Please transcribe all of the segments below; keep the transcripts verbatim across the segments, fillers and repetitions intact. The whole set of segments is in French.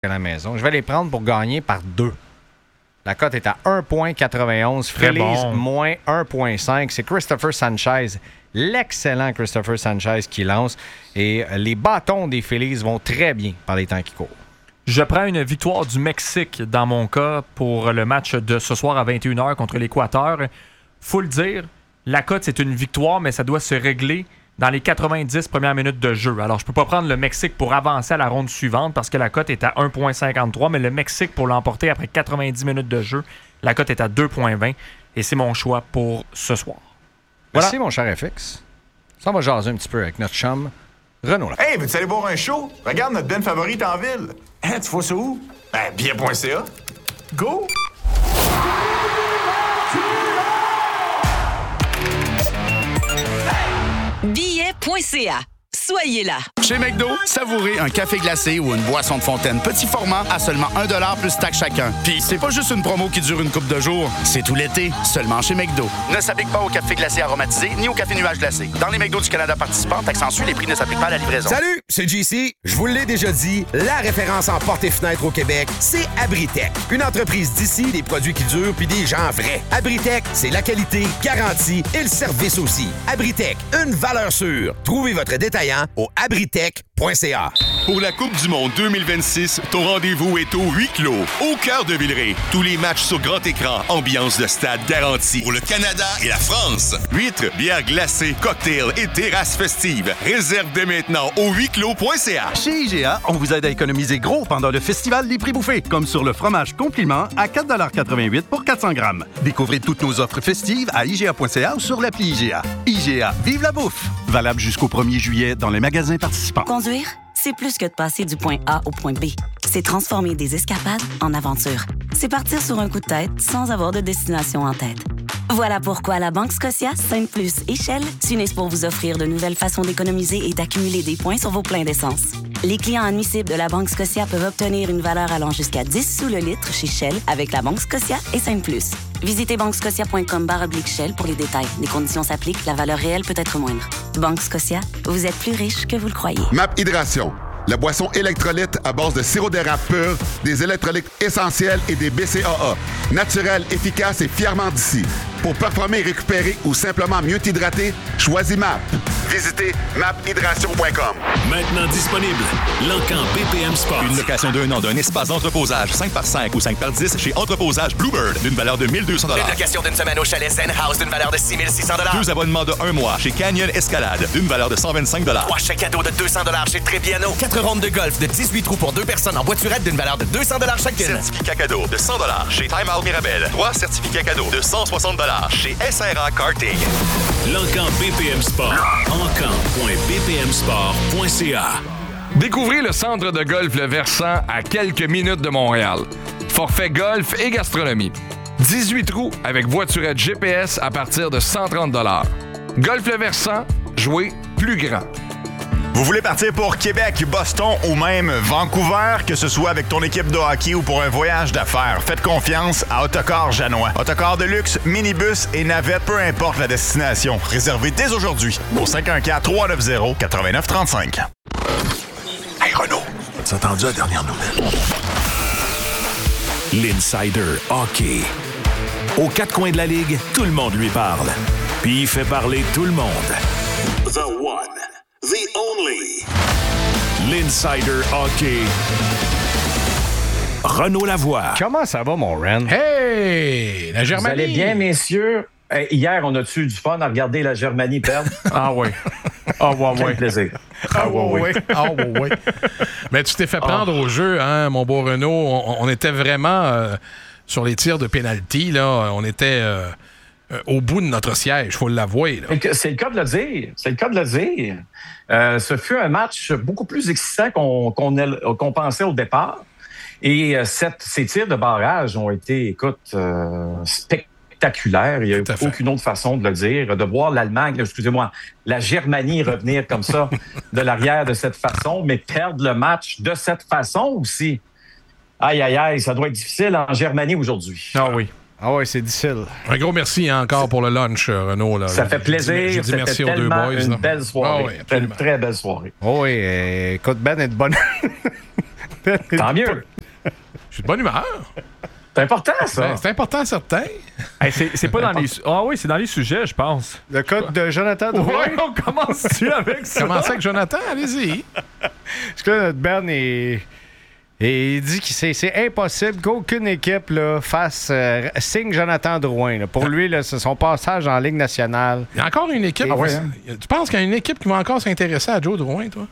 à la maison. Je vais les prendre pour gagner par deux. La cote est à un virgule quatre-vingt-onze. Phillies, bon. moins un virgule cinq. C'est Christopher Sanchez, l'excellent Christopher Sanchez qui lance. Et les bâtons des Phillies vont très bien par les temps qui courent. Je prends une victoire du Mexique dans mon cas pour le match de ce soir à vingt et une heures contre l'Équateur. Faut le dire, la cote, c'est une victoire, mais ça doit se régler dans les quatre-vingt-dix premières minutes de jeu. Alors, je peux pas prendre le Mexique pour avancer à la ronde suivante parce que la cote est à un virgule cinquante-trois, mais le Mexique pour l'emporter après quatre-vingt-dix minutes de jeu, la cote est à deux virgule vingt et c'est mon choix pour ce soir. Voilà. Merci, mon cher F X. Ça, on va jaser un petit peu avec notre chum, Renaud. Là. Hey, veux-tu aller voir un show? Regarde notre Ben favorite en ville. Hein, tu vois ça où? Ben, billet point c a. Go! billet point c a. Soyez là. Chez McDo, savourez un café glacé ou une boisson de fontaine petit format à seulement un dollar plus taxe chacun. Puis c'est pas juste une promo qui dure une couple de jours, c'est tout l'été, seulement chez McDo. Ne s'applique pas au café glacé aromatisé ni au café nuage glacé. Dans les McDo du Canada participants, taxe en sus, les prix ne s'appliquent pas à la livraison. Salut, c'est J C. Je vous l'ai déjà dit, la référence en portes et fenêtres au Québec, c'est Abritech. Une entreprise d'ici, des produits qui durent puis des gens vrais. Abritech, c'est la qualité, garantie et le service aussi. Abritech, une valeur sûre. Trouvez votre détaillant au abritech point c a. Pour la Coupe du monde deux mille vingt-six, ton rendez-vous est au huis clos, au cœur de Villeray. Tous les matchs sur grand écran, ambiance de stade garantie. Pour le Canada et la France. Huîtres, bières glacées, cocktails et terrasses festives. Réserve dès maintenant au huis clos point c a. Chez I G A, on vous aide à économiser gros pendant le festival des prix bouffés, comme sur le fromage compliment à quatre dollars quatre-vingt-huit pour quatre cents grammes. Découvrez toutes nos offres festives à i g a point c a ou sur l'appli I G A. I G A, vive la bouffe! Valable jusqu'au premier juillet dans les magasins participants. Conduire, c'est plus que de passer du point A au point B. C'est transformer des escapades en aventures. C'est partir sur un coup de tête sans avoir de destination en tête. Voilà pourquoi la Banque Scotia, Sainte-Plus et Shell s'unissent pour vous offrir de nouvelles façons d'économiser et d'accumuler des points sur vos pleins d'essence. Les clients admissibles de la Banque Scotia peuvent obtenir une valeur allant jusqu'à dix sous le litre chez Shell avec la Banque Scotia et Sainte-Plus. Visitez banquescotia point com barre oblique Shell pour les détails. Les conditions s'appliquent, la valeur réelle peut être moindre. Banque Scotia, vous êtes plus riche que vous le croyez. M A P Hydration, la boisson électrolyte à base de sirop d'érable pur, des électrolytes essentiels et des B C A A. Naturel, efficace et fièrement d'ici. Pour performer, récupérer ou simplement mieux t'hydrater, choisis M A P. Visitez map hydration point com. Maintenant disponible, l'Encan B P M Sport. Une location d'un an d'un espace d'entreposage cinq par cinq ou cinq par dix chez Entreposage Bluebird d'une valeur de mille deux cents dollars. Une location d'une semaine au chalet Zen House d'une valeur de six mille six cents dollars. Deux abonnements de un mois chez Canyon Escalade d'une valeur de cent vingt-cinq dollars. Trois chèques cadeaux de deux cents dollars chez Trébiano. Quatre rondes de golf de dix-huit trous pour deux personnes en voiturette d'une valeur de deux cents dollars chacune. Certificat cadeau de cent dollars chez Time Out Mirabel. Trois certificats cadeaux de cent soixante dollars chez S R A Karting. L'Encan B P M Sport. encan point b p m sport point c a. Découvrez le centre de golf Le Versant à quelques minutes de Montréal. Forfait golf et gastronomie. dix-huit trous avec voiturette G P S à partir de cent trente dollars. Golf Le Versant, jouez plus grand. Vous voulez partir pour Québec, Boston ou même Vancouver, que ce soit avec ton équipe de hockey ou pour un voyage d'affaires, faites confiance à Autocar Janois. Autocar de luxe, minibus et navette, peu importe la destination. Réservez dès aujourd'hui au cinq un quatre, trois neuf zéro, neuf neuf trois cinq. Hey Renaud, t'as entendu la dernière nouvelle? L'Insider Hockey. Aux quatre coins de la Ligue, tout le monde lui parle. Puis il fait parler tout le monde. The one. The only. L'Insider Hockey. Renaud Lavoie. Comment ça va, mon Ren? Hey! La Germanie! Vous allez bien, messieurs? Hey, hier, on a-tu du fun à regarder la Germanie perdre? Ah oui. Ah ouais, Quel ouais. plaisir. Ah ouais, ouais. Ah ouais, ouais. Mais tu t'es fait prendre oh. au jeu, hein, mon beau Renaud. On, on était vraiment euh, sur les tirs de pénalty, là. On était... Euh, Euh, au bout de notre siège, il faut l'avouer. Là. C'est le cas de le dire. C'est le cas de le dire. Euh, ce fut un match beaucoup plus excitant qu'on qu'on, qu'on pensait au départ. Et euh, cette, ces tirs de barrage ont été, écoute, euh, spectaculaires. Il n'y a eu aucune autre façon de le dire. De voir l'Allemagne, excusez-moi, la Germanie revenir comme ça de l'arrière de cette façon, mais perdre le match de cette façon aussi. Aïe, aïe, aïe, ça doit être difficile en Germanie aujourd'hui. Ah oui. Ah oui, c'est difficile. Un gros merci hein, encore pour le lunch, Renaud. Là. Ça fait plaisir. Je dis merci aux deux boys. Une là. belle soirée. Ah oui, une très belle soirée. Oh oui, euh, écoute, Ben est de bonne. Tant mieux. Je suis de bonne humeur. C'est important, ça. Ben, c'est important, certain. Hey, c'est, c'est pas dans les... Ah oui, c'est dans les sujets, je pense. Le code de Jonathan Drouin. Ouais, on commence-tu avec ça? Commencez avec Jonathan, allez-y. Parce que là, notre Ben est... Et il dit que c'est, c'est impossible qu'aucune équipe là, fasse euh, signe Jonathan Drouin. Là. Pour lui, là, c'est son passage en Ligue nationale. Il y a encore une équipe. Ah ouais, hein? Tu penses qu'il y a une équipe qui va encore s'intéresser à Joe Drouin, toi?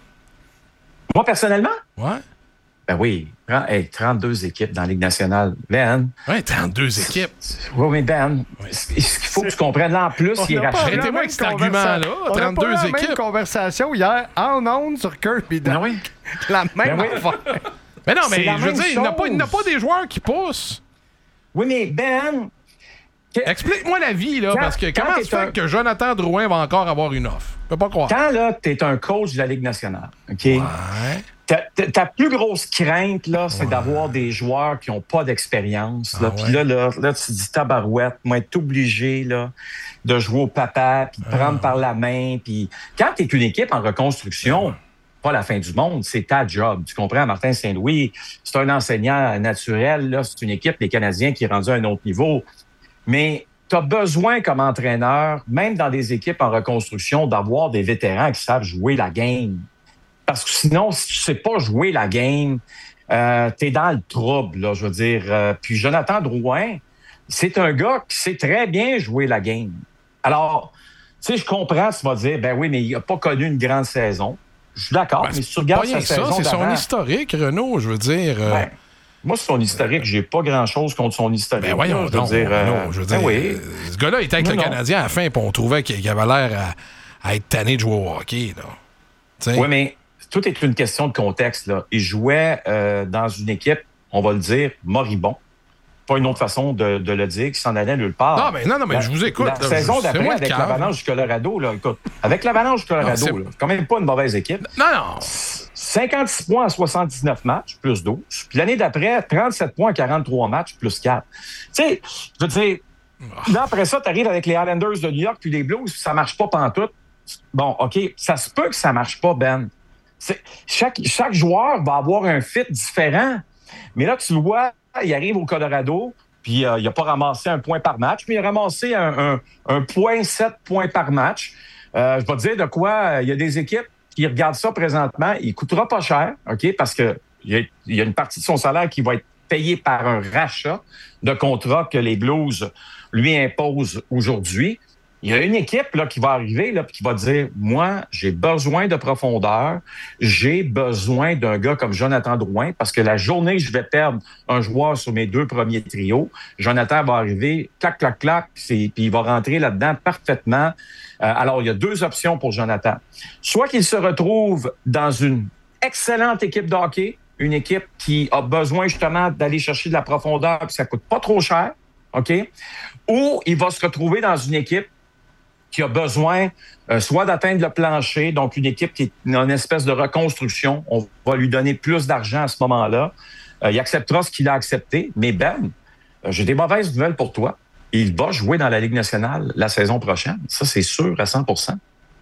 Moi, personnellement? Ouais. Ben oui. Hey, trente-deux équipes dans la Ligue nationale. Ben. Oui, trente-deux équipes. Oui, mais Ben, ouais. ce qu'il faut que tu comprennes là, en plus, il est racheté. Arrêtez-moi avec cet argument-là. trente-deux on a pas équipes. la même conversation hier en ondes sur Kirby. Ben oui. La même ben oui. affaire. Mais non, mais c'est je veux dire, il n'y a, a pas des joueurs qui poussent. Oui, mais Ben... Que... Explique-moi la vie, là, quand, parce que comment se fait un... que Jonathan Drouin va encore avoir une offre? Je peux pas croire. Quand, là, t'es un coach de la Ligue nationale, OK? Ouais. Ta, ta, ta plus grosse crainte, là, c'est ouais. d'avoir des joueurs qui n'ont pas d'expérience. Ah, puis ouais. là, là, là, tu te dis tabarouette, moi, être obligé, là, de jouer au papa, puis de ah. prendre par la main. Puis quand t'es une équipe en reconstruction... Ah. Pas la fin du monde, c'est ta job. Tu comprends, Martin Saint-Louis, c'est un enseignant naturel, là, c'est une équipe, les Canadiens, qui est rendue à un autre niveau. Mais tu as besoin, comme entraîneur, même dans des équipes en reconstruction, d'avoir des vétérans qui savent jouer la game. Parce que sinon, si tu sais pas jouer la game, euh, tu es dans le trouble, là, je veux dire. Euh, puis Jonathan Drouin, c'est un gars qui sait très bien jouer la game. Alors, tu sais, je comprends, tu vas dire, ben oui, mais il n'a pas connu une grande saison. Je suis d'accord, ben, mais si tu regardes sa saison ça, c'est d'avant, son historique, Renaud, je veux dire. Euh... Ben, moi, c'est son historique. J'ai pas grand-chose contre son historique. Ben voyons, là, je veux non, dire, euh... non, je veux dire, ben oui. Ce gars-là était avec non, le non. Canadien à la fin, puis on trouvait qu'il avait l'air à, à être tanné de jouer au hockey. Oui, mais tout est une question de contexte. Là. Il jouait euh, dans une équipe, on va le dire, moribond. Pas une autre façon de, de le dire, qui s'en allait nulle part. Non, mais, non, non, mais la, je vous écoute. La là, saison je, d'après, avec l'Avalanche du Colorado, là, écoute, avec l'Avalanche du Colorado, non, c'est... là, quand même pas une mauvaise équipe. Non, non. cinquante-six points en soixante-dix-neuf matchs, plus douze. Puis l'année d'après, trente-sept points en quarante-trois matchs, plus quatre. Tu sais, je veux dire, là, après ça, tu arrives avec les Islanders de New York puis les Blues, ça marche pas pantoute. Bon, OK, ça se peut que ça marche pas, Ben. C'est, chaque, chaque joueur va avoir un fit différent. Mais là, tu le vois, il arrive au Colorado, puis euh, il n'a pas ramassé un point par match, mais il a ramassé un, un, un point sept points par match. Euh, je vais te dire de quoi, il y a des équipes qui regardent ça présentement. Il ne coûtera pas cher, OK, parce qu'il y, y a une partie de son salaire qui va être payée par un rachat de contrat que les Blues lui imposent aujourd'hui. Il y a une équipe là, qui va arriver là, qui va dire, moi, j'ai besoin de profondeur, j'ai besoin d'un gars comme Jonathan Drouin, parce que la journée que je vais perdre un joueur sur mes deux premiers trios, Jonathan va arriver, clac, clac, clac, puis il va rentrer là-dedans parfaitement. Euh, alors, il y a deux options pour Jonathan. Soit qu'il se retrouve dans une excellente équipe de hockey, une équipe qui a besoin justement d'aller chercher de la profondeur, puis ça coûte pas trop cher, OK? Ou il va se retrouver dans une équipe qui a besoin euh, soit d'atteindre le plancher, donc une équipe qui est une espèce de reconstruction. On va lui donner plus d'argent à ce moment-là. Euh, il acceptera ce qu'il a accepté. Mais Ben, euh, j'ai des mauvaises nouvelles pour toi. Il va jouer dans la Ligue nationale la saison prochaine. Ça, c'est sûr à cent pour cent.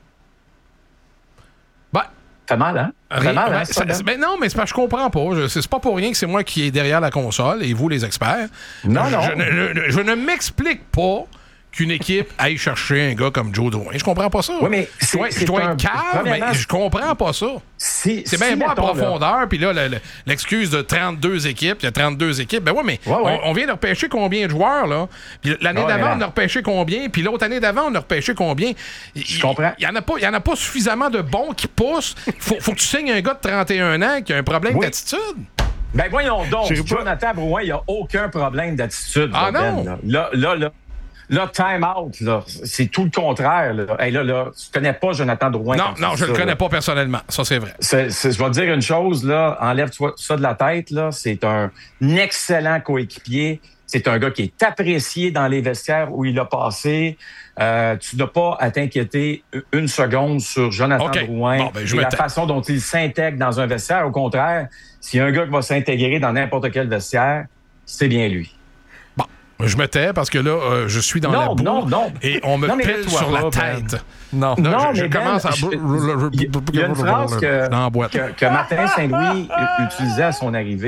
Ben, fait mal, hein? Fait mal, hein? Ça, ben? Ben non, mais c'est pas, je comprends pas. Je, c'est pas pour rien que c'est moi qui est derrière la console et vous, les experts. Non, je, non. Je, je, je ne m'explique pas qu'une équipe aille chercher un gars comme Joe Drouin. Je comprends pas ça. Oui, mais je dois, je dois un... être calme, mais je comprends pas ça. Si, c'est bien si, beau à profondeur, là. Puis là, le, le, l'excuse de trente-deux équipes, il y a trente-deux équipes. Ben oui, mais ouais, ouais. On, on vient de repêcher combien de joueurs, là? Puis l'année ouais, d'avant, on a repêché combien? Puis l'autre année d'avant, on a repêché combien? Je comprends. Il y en a pas, il y en a pas suffisamment de bons qui poussent. Faut, faut que tu signes un gars de trente et un ans qui a un problème oui. d'attitude. Ben voyons donc, Jonathan Drouin, il n'y a aucun problème d'attitude. Ah là, non? Ben, là, là, là, là. Là, time out, là, c'est tout le contraire. Là, hey, là, là tu connais pas Jonathan Drouin. Non, non, je ça, le connais là. pas personnellement. Ça, c'est vrai. C'est, c'est, je vais te dire une chose, là, enlève-toi ça de la tête. Là, c'est un excellent coéquipier. C'est un gars qui est apprécié dans les vestiaires où il a passé. Euh, tu n'as pas à t'inquiéter une seconde sur Jonathan okay. Drouin bon, ben, je et la t... façon dont il s'intègre dans un vestiaire. Au contraire, s'il y a un gars qui va s'intégrer dans n'importe quel vestiaire, c'est bien lui. Je me tais parce que là, euh, je suis dans non, la boue non, non. et on me non, pèle sur la ben. tête. Non, non, non je, mais je commence ben, à... Il y a une phrase que, que, que Martin Saint-Louis utilisait à son arrivée.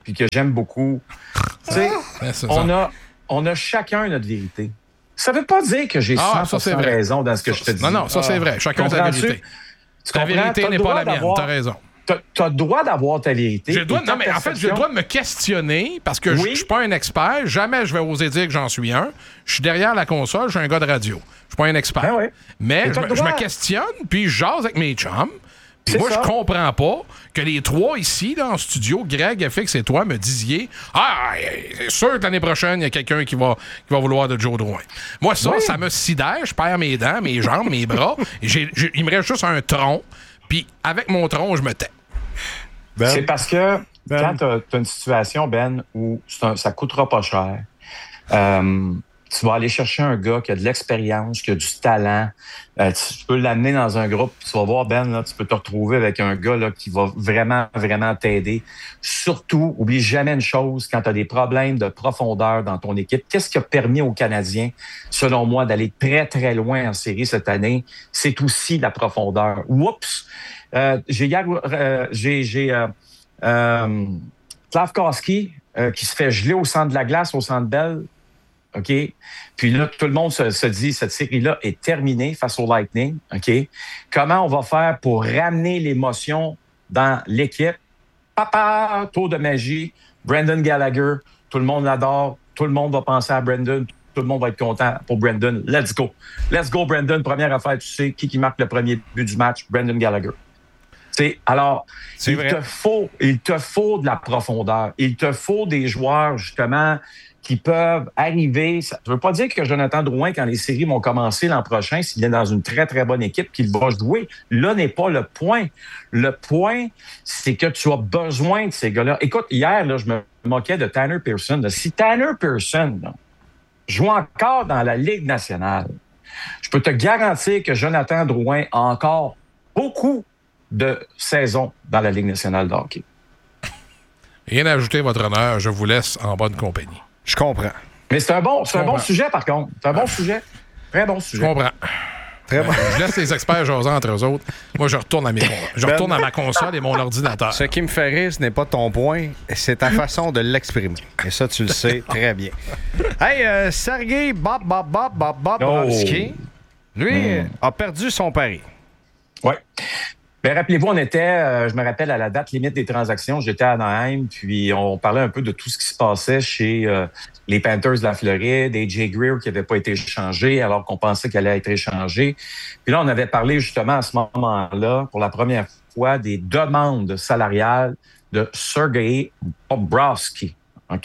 puis que j'aime beaucoup. Tu sais, on a, on a chacun notre vérité. Ça veut pas dire que j'ai ah, cent pour cent raison dans ce que ça, je te dis. Non, non, ça, c'est vrai. Chacun sa vérité. Tu ta vérité n'est pas la mienne. T'as raison. Tu as le droit d'avoir ta vérité. J'ai le droit, non, mais en fait, j'ai le droit de me questionner parce que oui. je ne suis pas un expert. Jamais je vais oser dire que j'en suis un. Je suis derrière la console, je suis un gars de radio. Je suis pas un expert. Ben oui. Mais je, je me questionne, puis je jase avec mes chums. Puis moi, ça. je comprends pas que les trois ici, là, en studio, Greg, F X et toi, me disiez « Ah, c'est sûr que l'année prochaine, il y a quelqu'un qui va, qui va vouloir de Joe Drouin. » Moi, ça, oui. ça me sidère. Je perds mes dents, mes jambes, mes bras. J'ai, j'ai, il me reste juste un tronc. Puis avec mon tronc, je me tais. Ben, c'est parce que ben, quand tu as une situation, Ben, où un, ça ne coûtera pas cher, euh, tu vas aller chercher un gars qui a de l'expérience, qui a du talent. Euh, tu, tu peux l'amener dans un groupe, puis tu vas voir, Ben, là, tu peux te retrouver avec un gars là, qui va vraiment, vraiment t'aider. Surtout, oublie jamais une chose, quand tu as des problèmes de profondeur dans ton équipe, qu'est-ce qui a permis aux Canadiens, selon moi, d'aller très, très loin en série cette année? C'est aussi la profondeur. Oups! Euh, j'ai hier, euh, j'ai, j'ai euh, euh, Slavkovski euh, qui se fait geler au centre de la glace, au Centre Bell. OK? Puis là, tout le monde se, se dit, cette série-là est terminée face au Lightning. OK? Comment on va faire pour ramener l'émotion dans l'équipe? Papa, tour de magie, Brendan Gallagher, tout le monde l'adore, tout le monde va penser à Brendan, tout le monde va être content pour Brendan. Let's go. Let's go, Brendan. Première affaire, tu sais, qui, qui marque le premier but du match? Brendan Gallagher. T'sais, alors, il te, faut, il te faut de la profondeur. Il te faut des joueurs, justement, qui peuvent arriver. Ça ne veut pas dire que Jonathan Drouin, quand les séries vont commencer l'an prochain, s'il vient dans une très, très bonne équipe, qu'il va jouer. Là n'est pas le point. Le point, c'est que tu as besoin de ces gars-là. Écoute, hier, là, je me moquais de Tanner Pearson. Là. Si Tanner Pearson là, joue encore dans la Ligue nationale, je peux te garantir que Jonathan Drouin a encore beaucoup de saison dans la Ligue nationale de hockey. Rien à ajouter, votre honneur. Je vous laisse en bonne compagnie. Je comprends. Mais c'est un bon, c'est un bon sujet, par contre. C'est un bon sujet. Très bon sujet. Je comprends. Très bon. Je laisse les experts jaser entre eux autres. Moi, je retourne à, mes, je retourne ben, à ma console et mon ordinateur. Ce qui me fait rire, ce n'est pas ton point, c'est ta façon de l'exprimer. Et ça, tu le sais très bien. Hey, euh, Sergei Bob, Bob, Bob, Bob, Bob, Bobrovski, lui, mm. a perdu son pari. Oui. Bien, rappelez-vous, on était, euh, je me rappelle, à la date limite des transactions, j'étais à Anaheim, puis on parlait un peu de tout ce qui se passait chez euh, les Panthers de la Floride, et Jay Greer qui n'avait pas été échangé alors qu'on pensait qu'elle allait être échangé. Puis là, on avait parlé justement à ce moment-là, pour la première fois, des demandes salariales de Sergei Bobrovski. OK?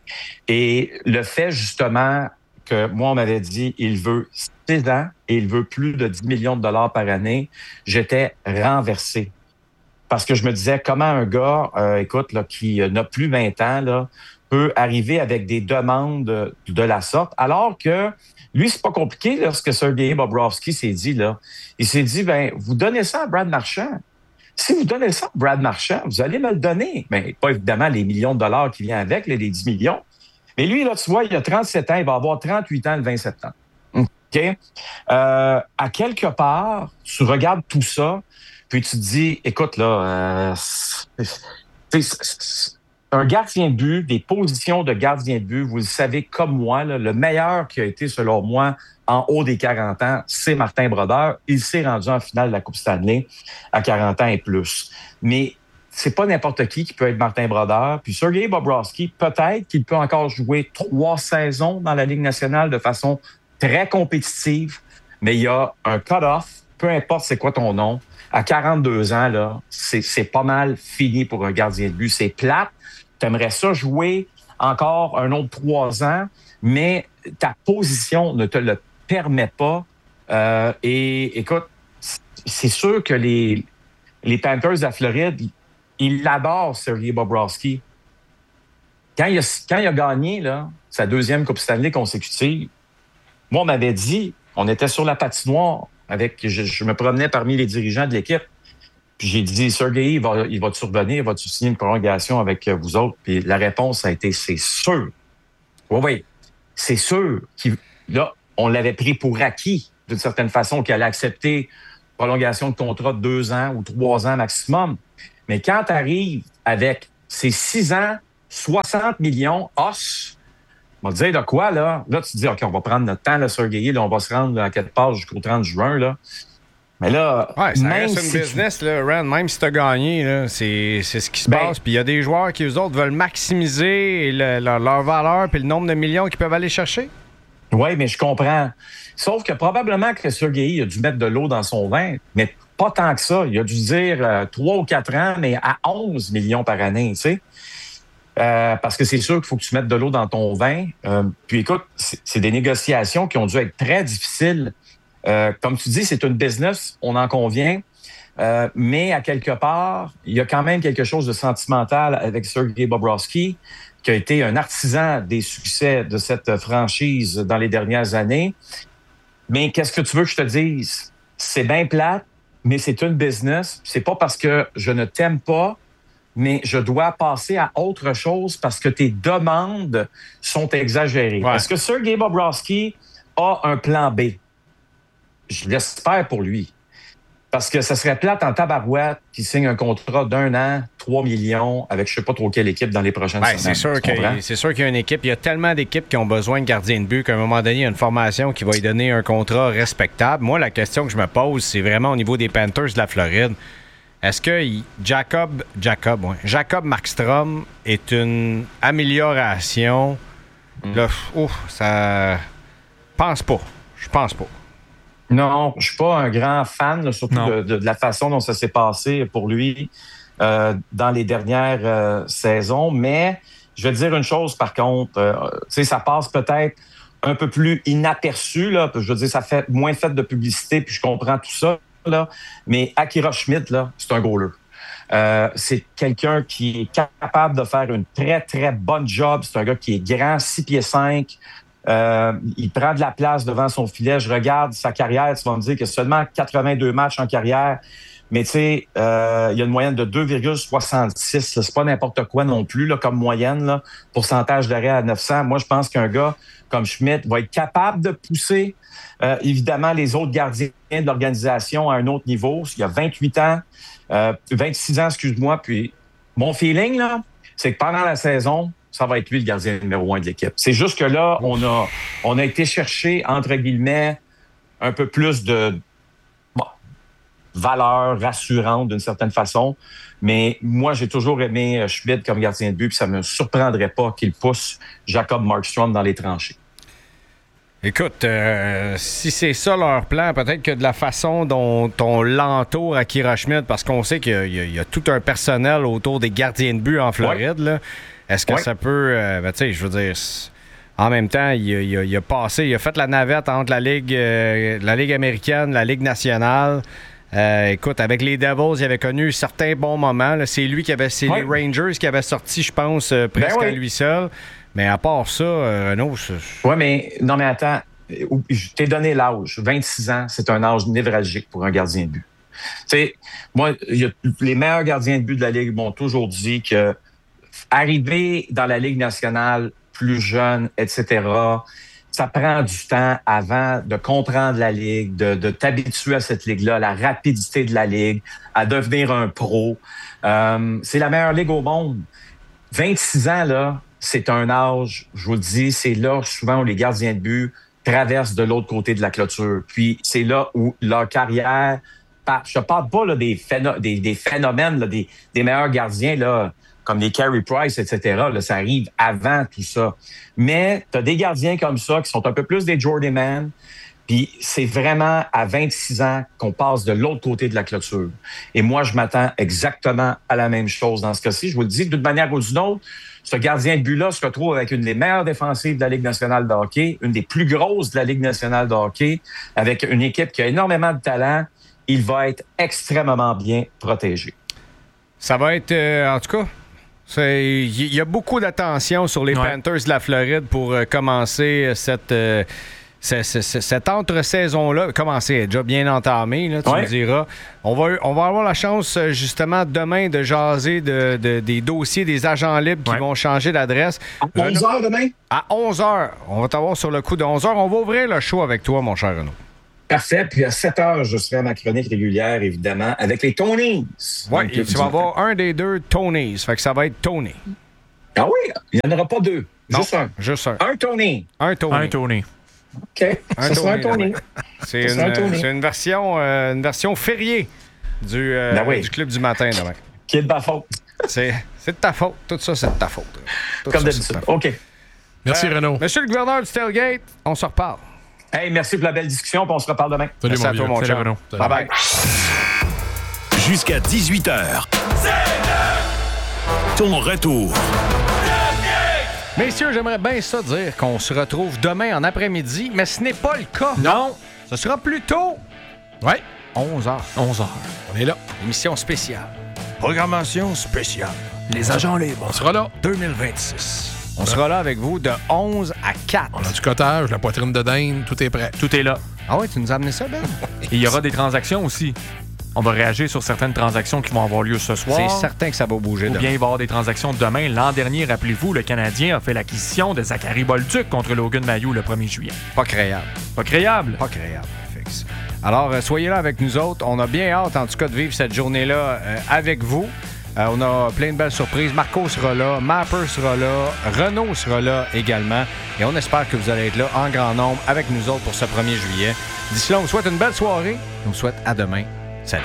Et le fait, justement, que moi, on m'avait dit, il veut six ans et il veut plus de dix millions de dollars par année, j'étais renversé. Parce que je me disais, comment un gars, euh, écoute, là, qui n'a plus vingt ans, là, peut arriver avec des demandes de, de la sorte, alors que lui, c'est pas compliqué lorsque Sergei Bobrovski s'est dit, là. Il s'est dit, ben, vous donnez ça à Brad Marchand. Si vous donnez ça à Brad Marchand, vous allez me le donner. Mais pas évidemment les millions de dollars qui viennent avec, les dix millions. Mais lui, là, tu vois, il a trente-sept ans, il va avoir trente-huit ans le vingt septembre. OK? Euh, à quelque part, tu regardes tout ça, puis tu te dis, écoute, là, euh, c'est, c'est, c'est, un gardien de but, des positions de gardien de but, vous le savez comme moi, là, le meilleur qui a été, selon moi, en haut des quarante ans, c'est Martin Brodeur. Il s'est rendu en finale de la Coupe Stanley à quarante ans et plus. Mais c'est pas n'importe qui qui peut être Martin Brodeur. Puis Sergei Bobrovski, peut-être qu'il peut encore jouer trois saisons dans la Ligue nationale de façon très compétitive, mais il y a un cut-off, peu importe c'est quoi ton nom. À quarante-deux ans, là, c'est, c'est pas mal fini pour un gardien de but. C'est plate. T'aimerais ça jouer encore un autre trois ans, mais ta position ne te le permet pas. Euh, et écoute, c'est sûr que les, les Panthers de la Floride, il l'adore, Sergei Bobrovski. Quand il, a, quand il a gagné là, sa deuxième Coupe Stanley consécutive, moi, on m'avait dit, on était sur la patinoire, avec, je, je me promenais parmi les dirigeants de l'équipe, puis j'ai dit, Sergei, il va, il va te survenir, il va te signer une prolongation avec vous autres? Puis la réponse a été, c'est sûr. Oui, oui, c'est sûr. Qu'il, là, on l'avait pris pour acquis, d'une certaine façon, qu'il allait accepter prolongation de contrat de deux ans ou trois ans maximum. Mais quand tu arrives avec ces six ans soixante millions, os. On va te dire de quoi, là? Là, tu te dis, OK, on va prendre notre temps, là, Sergei, là, on va se rendre à quelque part jusqu'au trente juin, là. Mais là, ouais, ça même reste si une business, là, Rand. Même si tu as gagné, là, c'est, c'est ce qui se ben, passe. Puis il y a des joueurs qui, eux autres, veulent maximiser le, leur, leur valeur puis le nombre de millions qu'ils peuvent aller chercher. Oui, mais je comprends. Sauf que probablement que Sergei a dû mettre de l'eau dans son vin, mais pas tant que ça. Il a dû dire euh, trois ou quatre ans, mais à onze millions par année, tu sais. Euh, parce que c'est sûr qu'il faut que tu mettes de l'eau dans ton vin. Euh, puis écoute, c'est, c'est des négociations qui ont dû être très difficiles. Euh, comme tu dis, c'est une business, on en convient. Euh, mais à quelque part, il y a quand même quelque chose de sentimental avec Sergei Bobrovsky, qui a été un artisan des succès de cette franchise dans les dernières années. Mais qu'est-ce que tu veux que je te dise? C'est bien plate, mais c'est une business. C'est pas parce que je ne t'aime pas, mais je dois passer à autre chose parce que tes demandes sont exagérées. Ouais. Est-ce que Sergei Bobrovsky a un plan B? Je l'espère pour lui. Parce que ça serait plate en tabarouette qui signe un contrat d'un an, trois millions, avec je sais pas trop quelle équipe dans les prochaines ben, semaines. C'est sûr, que, c'est sûr qu'il y a une équipe. Il y a tellement d'équipes qui ont besoin de gardiens de but qu'à un moment donné, il y a une formation qui va lui donner un contrat respectable. Moi, la question que je me pose, c'est vraiment au niveau des Panthers de la Floride. Est-ce que Jacob, Jacob, ouais, Jacob Markstrom est une amélioration? Mm. Là, ouf, ça... pense pas. Je pense pas. Non, je suis pas un grand fan, là, surtout de, de, de la façon dont ça s'est passé pour lui euh, dans les dernières euh, saisons. Mais je vais te dire une chose, par contre, euh, tu sais, ça passe peut-être un peu plus inaperçu, là. Je veux dire, ça fait moins fait de publicité, puis je comprends tout ça, là. Mais Akira Schmid, là, c'est un goaler. Euh, c'est quelqu'un qui est capable de faire une très, très bonne job. C'est un gars qui est grand, six pieds cinq. Euh, il prend de la place devant son filet. Je regarde sa carrière, tu vas me dire que seulement quatre-vingt-deux matchs en carrière. Mais tu sais, euh, il y a une moyenne de deux virgule soixante-six. Là. C'est pas n'importe quoi non plus là, comme moyenne. Là. Pourcentage d'arrêt à neuf cents. Moi, je pense qu'un gars comme Schmidt va être capable de pousser euh, évidemment les autres gardiens de l'organisation à un autre niveau. Il y a vingt-huit ans, euh, vingt-six ans, excuse-moi. Puis mon feeling, là, c'est que pendant la saison, ça va être lui le gardien numéro un de l'équipe. C'est juste que là, on a, on a été chercher, entre guillemets, un peu plus de bon, valeur rassurante d'une certaine façon. Mais moi, j'ai toujours aimé Schmidt comme gardien de but, puis ça ne me surprendrait pas qu'il pousse Jacob Markstrom dans les tranchées. Écoute, euh, si c'est ça leur plan, peut-être que de la façon dont on l'entoure Akira Schmidt, parce qu'on sait qu'il y a, il y a, il y a tout un personnel autour des gardiens de but en Floride, ouais. là. Est-ce que ouais. ça peut... Euh, ben, tu sais, je veux dire... En même temps, il a, il, a, il a passé... Il a fait la navette entre la Ligue, euh, la Ligue américaine, la Ligue nationale. Euh, écoute, avec les Devils, il avait connu certains bons moments. Là. C'est lui qui avait... C'est ouais. les Rangers qui avaient sorti, je pense, euh, presque ben ouais. à lui seul. Mais à part ça, euh, Renaud... C'est... Oui, mais... Non, mais attends. Je t'ai donné l'âge. vingt-six ans, c'est un âge névralgique pour un gardien de but. Tu sais, moi, y a, les meilleurs gardiens de but de la Ligue m'ont toujours dit que arriver dans la Ligue nationale plus jeune, et cetera, ça prend du temps avant de comprendre la Ligue, de, de t'habituer à cette Ligue-là, la rapidité de la Ligue, à devenir un pro. Euh, c'est la meilleure Ligue au monde. vingt-six ans, là, c'est un âge, je vous le dis, c'est là souvent où les gardiens de but traversent de l'autre côté de la clôture. Puis c'est là où leur carrière... Je ne parle pas là, des, phéno- des, des phénomènes, là, des, des meilleurs gardiens, là, comme les Carey Price, et cetera. Là, ça arrive avant tout ça. Mais tu as des gardiens comme ça qui sont un peu plus des journeyman. Puis c'est vraiment à vingt-six ans qu'on passe de l'autre côté de la clôture. Et moi, je m'attends exactement à la même chose dans ce cas-ci. Je vous le dis, d'une manière ou d'une autre, ce gardien de but-là se retrouve avec une des meilleures défensives de la Ligue nationale de hockey, une des plus grosses de la Ligue nationale de hockey, avec une équipe qui a énormément de talent. Il va être extrêmement bien protégé. Ça va être, euh, en tout cas... Il y a beaucoup d'attention sur les ouais. Panthers de la Floride pour euh, commencer cette, euh, cette, cette, cette entre-saison-là. Commencer, elle est déjà bien entamée, là, tu ouais. me diras. On va, on va avoir la chance, justement, demain, de jaser de, de, des dossiers des agents libres qui ouais. vont changer d'adresse. À onze heures demain? À onze heures. On va t'avoir sur le coup de onze heures. On va ouvrir le show avec toi, mon cher Renaud. Parfait. Puis à sept heures, je serai à ma chronique régulière, évidemment, avec les Tonys. Oui, tu vas avoir un des deux Tonys. Fait que ça va être Tony. Ah oui? Il n'y en aura pas deux. Non, juste un. Juste un. Un Tony. Un Tony. Un Tony. OK. Un ça sera un Tony. Tony. C'est Ça sera un une, Tony. c'est une version, euh, une version fériée du, euh, Ben oui. du club du matin demain. Qui est de ma faute. C'est, c'est de ta faute. Tout ça, c'est de ta faute. Tout Comme ça, c'est de d'habitude. ta faute. OK. Merci, Euh, Renaud. Monsieur le gouverneur du Tailgate, on se reparle. Hey, merci pour la belle discussion, puis on se reparle demain. Salut, Merci mon à toi, vieux. mon Salut, chum. Renaud. Salut. Bye-bye. Jusqu'à dix-huit heures. Ton retour. Messieurs, j'aimerais bien ça dire qu'on se retrouve demain en après-midi, mais ce n'est pas le cas. Non. Ce sera plus tôt. Ouais. onze heures. onze heures. On est là. Émission spéciale. Programmation spéciale. Les agents libres. On sera là. deux mille vingt-six. On sera là avec vous de onze à quatre. On a du cottage, la poitrine de dinde, tout est prêt. Tout est là. Ah ouais, tu nous as amené ça, Ben? Et il y aura des transactions aussi. On va réagir sur certaines transactions qui vont avoir lieu ce soir. C'est certain que ça va bouger Ou demain. bien il va y avoir des transactions demain. L'an dernier, rappelez-vous, le Canadien a fait l'acquisition de Zachary Bolduc contre Logan Mailloux le premier juillet. Pas créable. Pas créable. Pas créable, fixe. Alors, euh, soyez là avec nous autres. On a bien hâte, en tout cas, de vivre cette journée-là euh, avec vous. Euh, on a plein de belles surprises. Marco sera là, Mapper sera là, Renaud sera là également. Et on espère que vous allez être là en grand nombre avec nous autres pour ce premier juillet. D'ici là, on vous souhaite une belle soirée. On vous souhaite à demain. Salut.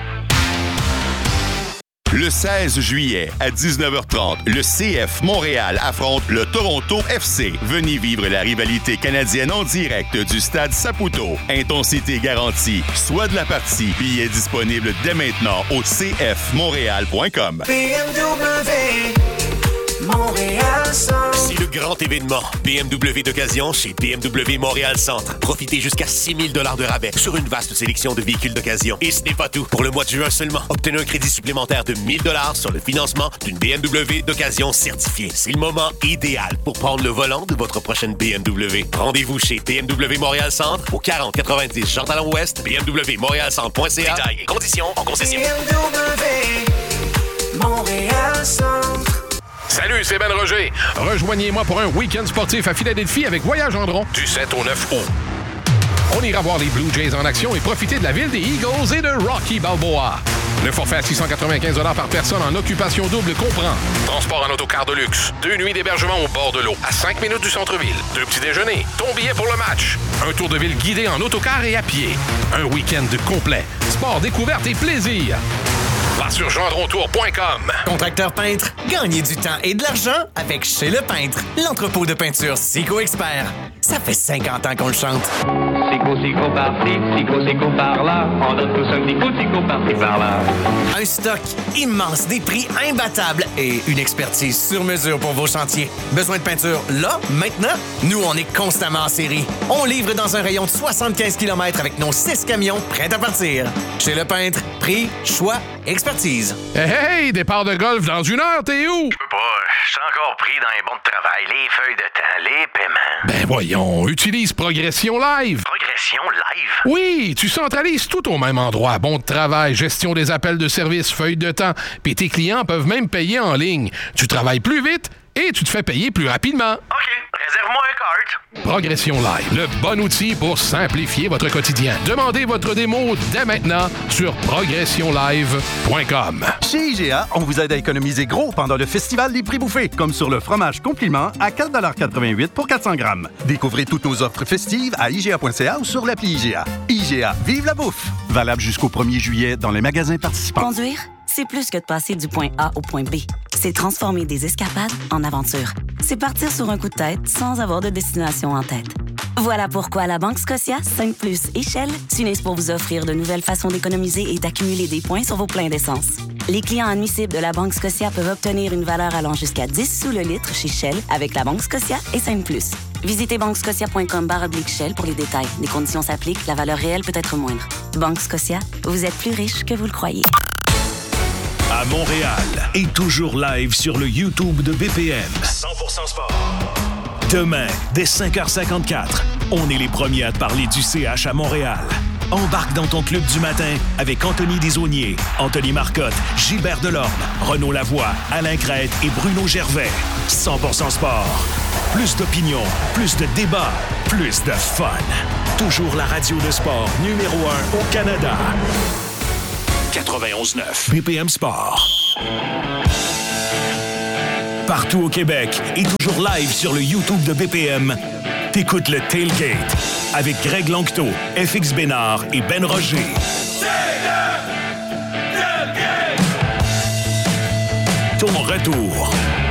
Le seize juillet à dix-neuf heures trente, le C F Montréal affronte le Toronto F C. Venez vivre la rivalité canadienne en direct du stade Saputo. Intensité garantie. Soit de la partie. Billets disponibles dès maintenant au c f montréal point com. B M W Montréal Centre. C'est le grand événement B M W d'occasion chez B M W Montréal Centre. Profitez jusqu'à six mille dollars de rabais sur une vaste sélection de véhicules d'occasion. Et ce n'est pas tout. Pour le mois de juin seulement, obtenez un crédit supplémentaire de mille dollars sur le financement d'une B M W d'occasion certifiée. C'est le moment idéal pour prendre le volant de votre prochaine B M W. Rendez-vous chez B M W Montréal Centre au quarante quatre-vingt-dix Jean Talon Ouest, b m w montréal centre point c a. Détails et conditions en concession. B M W Montréal Centre. Salut, c'est Ben Roger. Rejoignez-moi pour un week-end sportif à Philadelphie avec Voyage Gendron du sept au neuf août. On ira voir les Blue Jays en action et profiter de la ville des Eagles et de Rocky Balboa. Le forfait à six cent quatre-vingt-quinze dollars par personne en occupation double comprend transport en autocar de luxe, deux nuits d'hébergement au bord de l'eau, à cinq minutes du centre-ville, deux petits déjeuners, ton billet pour le match, un tour de ville guidé en autocar et à pied, un week-end complet, sport, découverte et plaisir. Va sur gendrontour point com. Contracteur peintre, gagnez du temps et de l'argent avec Chez Le Peintre, l'entrepôt de peinture Sico Expert. Ça fait cinquante ans qu'on le chante. Sico, sico par-ci, sico, sico par-là. On donne tous un petit coup, sico par-ci, par-là. Un stock immense, des prix imbattables et une expertise sur mesure pour vos chantiers. Besoin de peinture là, maintenant? Nous, on est constamment en série. On livre dans un rayon de soixante-quinze kilomètres avec nos six camions prêts à partir. Chez Le Peintre, prix, choix, expertise. Hey, hey, départ de golf dans une heure, t'es où? Je peux pas, je suis encore pris dans les bons de travail, les feuilles de temps, les paiements. Ben voyons, utilise Progression Live. Progression Live? Oui, tu centralises tout au même endroit. Bon de travail, gestion des appels de service, feuilles de temps, puis tes clients peuvent même payer en ligne. Tu travailles plus vite et tu te fais payer plus rapidement. OK, réserve-moi un cart. Progression Live, le bon outil pour simplifier votre quotidien. Demandez votre démo dès maintenant sur progression live point com. Chez I G A, on vous aide à économiser gros pendant le festival des prix bouffés, comme sur le fromage compliment à quatre dollars quatre-vingt-huit pour quatre cents grammes. Découvrez toutes nos offres festives à I G A point C A ou sur l'appli I G A. I G A, vive la bouffe! Valable jusqu'au premier juillet dans les magasins participants. Conduire, c'est plus que de passer du point A au point B. C'est transformer des escapades en aventures. C'est partir sur un coup de tête sans avoir de destination en tête. Voilà pourquoi la Banque Scotia, cinq plus et Shell s'unissent pour vous offrir de nouvelles façons d'économiser et d'accumuler des points sur vos pleins d'essence. Les clients admissibles de la Banque Scotia peuvent obtenir une valeur allant jusqu'à dix sous le litre chez Shell avec la Banque Scotia et cinq plus. Visitez banque scotia point com barre oblique Shell pour les détails. Les conditions s'appliquent, la valeur réelle peut être moindre. Banque Scotia, vous êtes plus riche que vous le croyez. À Montréal et toujours live sur le YouTube de B P M. cent pour cent sport. Demain, dès cinq heures cinquante-quatre, on est les premiers à te parler du C H à Montréal. Embarque dans ton club du matin avec Anthony Desaulniers, Anthony Marcotte, Gilbert Delorme, Renaud Lavoie, Alain Crête et Bruno Gervais. cent pour cent sport. Plus d'opinion, plus de débats, plus de fun. Toujours la radio de sport numéro un au Canada. quatre-vingt-onze neuf B P M Sport. Partout au Québec et toujours live sur le YouTube de B P M, t'écoutes le Tailgate avec Greg Longteau, F X Bénard et Ben Roger. Ton retour